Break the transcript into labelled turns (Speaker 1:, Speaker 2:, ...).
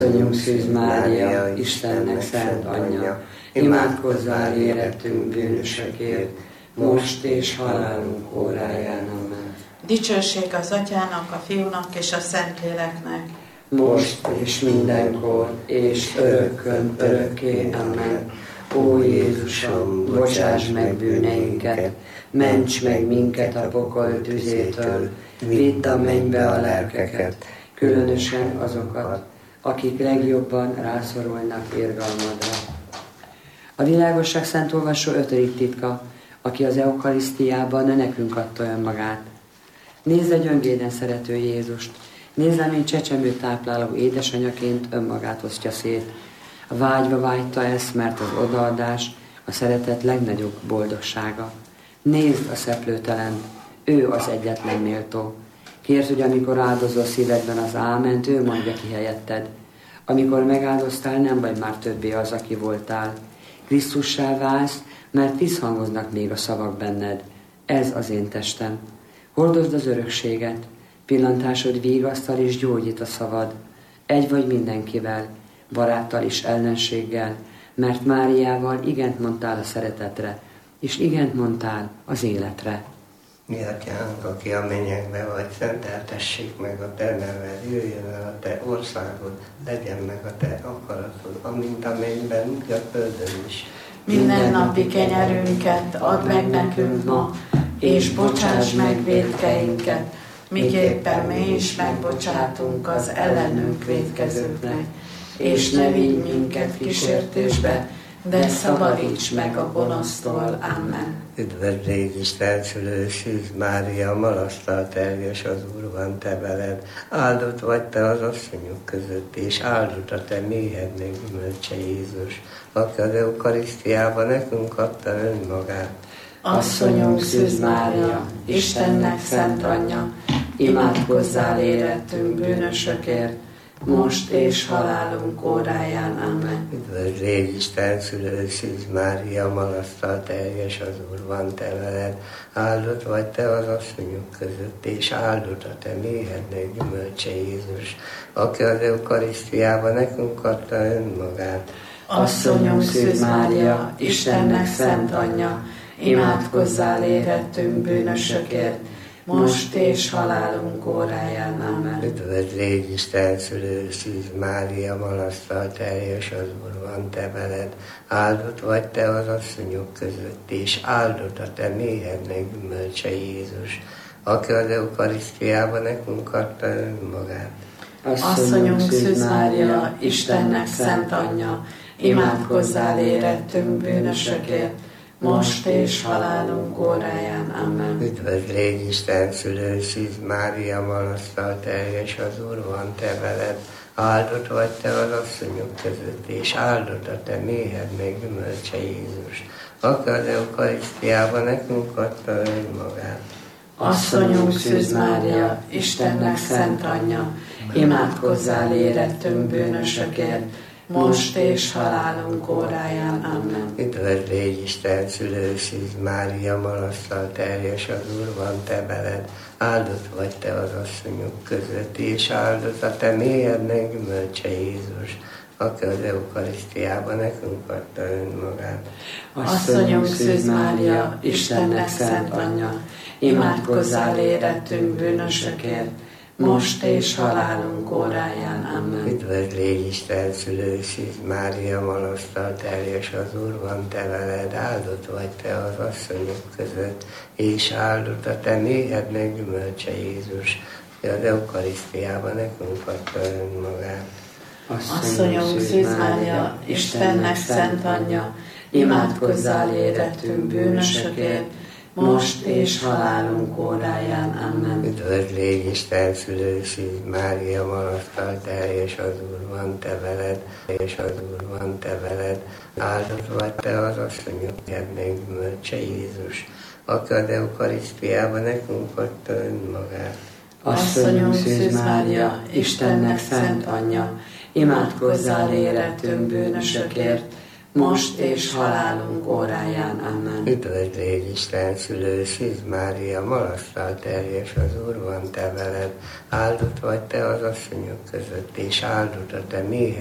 Speaker 1: Asszonyunk Szűz Mária, Istennek szent anyja, imádkozzál érettünk bűnösökért, most és halálunk óráján. Amen.
Speaker 2: Dicsőség az Atyának, a Fiúnak és a Szentléleknek,
Speaker 1: most és mindenkor, és örökkön örökké. Amen. Ó Jézusom, bocsáss meg bűneinket, ments meg minket a pokol tüzétől, vidd a mennybe a lelkeket, különösen azokat, akik legjobban rászorulnak irgalmadra. A világosság szent olvasó 5. titka, aki az eukarisztiában nekünk adta önmagát. Nézd a gyöngéden szerető Jézust, nézd, mint csecsemő tápláló édesanyaként önmagát osztja szét. Vágyva vágyta ezt, mert az odaadás a szeretet legnagyobb boldogsága. Nézd a szeplőtelent, ő az egyetlen méltó. Kérd, hogy amikor áldozol szívedben az áment, ő mondja ki helyetted. Amikor megáldoztál, nem vagy már többé az, aki voltál. Krisztussá válsz, mert visszhangoznak még a szavak benned. Ez az én testem. Hordozd az örökséget, pillantásod vigasztal és gyógyít a szavad. Egy vagy mindenkivel, baráttal és ellenséggel, mert Máriával igent mondtál a szeretetre, és igent mondtál az életre.
Speaker 3: Mi Atyánk, aki a mennyekben vagy, szenteltessék meg a te neved, jöjjön el a te országod, legyen meg a te akaratod, amint a mennyben, úgy a földön is.
Speaker 2: Minden napi kenyerünket add meg nekünk ma, és bocsáss meg vétkeinket, miképpen mi is megbocsátunk az ellenünk vétkezőknek. És ne vigy minket kísértésbe, de szabadíts meg a gonosztól. Amen.
Speaker 3: Üdvözlégy Isten szülő, Szűz Mária, malasztal teljes az Úr van te veled. Áldott vagy te az asszonyok között, és áldott a te méhednek gyümölcse Jézus, aki az eukarisztiában nekünk adta önmagát.
Speaker 2: Asszonyunk Szűz Mária, Istennek szent anyja, imádkozzál érettünk bűnösökért, most és halálunk óráján. Amen.
Speaker 3: Üdvözlégy Isten szülő, Szűz Mária, malasztal teljes az Úr van te veled. Áldott vagy te az asszonyok között, és áldott a te méhednek gyümölcse Jézus, aki az eukarisztiában nekünk adta önmagát.
Speaker 2: Asszonyunk Szűz Mária, Istennek szent anyja, imádkozzál érettünk bűnösökért, most és halálunk óráján. Amen.
Speaker 3: Üdvözlégy Isten szülő, Szűz Mária, malasztal teljes az Úr van te veled. Áldott vagy te az asszonyok között, és áldott a te méhednek gyümölcse Jézus, aki az eukarisztiában nekünk adta önmagát.
Speaker 2: Asszonyunk Szűz Mária, Istennek szent anyja, imádkozzál érettünk bűnösökért, most és halálunk óráján. Amen.
Speaker 3: Üdvözlégy Isten szülő, Szűz Mária, malasztal teljes az Úr van te veled. Áldott vagy te az asszonyok között, és áldott a te méhednek gyümölcse Jézus, aki az eukarisztiában nekünk adta önmagát.
Speaker 2: Asszonyunk Szűz Mária, Istennek szent anyja, imádkozzál érettünk bűnösökért, most és halálunk óráján. Amen.
Speaker 3: Üdvözlégy Isten szülő, Szűz Mária, malasztal teljes az Úr van te veled. Áldott vagy te az asszonyok között, és áldott a te méhednek gyümölcse Jézus, aki az eukarisztiában nekünk adta önmagát.
Speaker 2: Asszonyunk Szűz Mária, Istennek szent anyja, imádkozzál érettünk bűnösökért, most és halálunk óráján. Amen.
Speaker 3: Üdvözlégy Isten szülő, Szűz Mária, malasztal teljes az Úr van te veled. Áldott vagy te az asszonyok között, és áldott a te méhednek gyümölcse Jézus, aki az eukarisztiában nekünk adta önmagát.
Speaker 2: Asszonyunk Szűz Mária, Istennek szent anyja, imádkozzál érettünk bűnösökért, most és halálunk óráján. Amen.
Speaker 3: Üdvözlégy Isten szülő, Szűz Mária, malasztal teljes az Úr van te veled, és az Úr van te veled. Áldott vagy te az asszonyok méhednek gyümölcse Jézus, aki az eukarisztiában nekünk adta önmagát.
Speaker 2: Asszonyunk Szűz Mária, Istennek szent anyja, imádkozzál érettünk bűnösökért,
Speaker 1: most és halálunk óráján. Amen.
Speaker 3: Üdvözl légy Isten szülő, Szűz Mária, malasztal terjes, az Úr van te veled, áldott vagy te az asszonyok között, és áldott a te méhed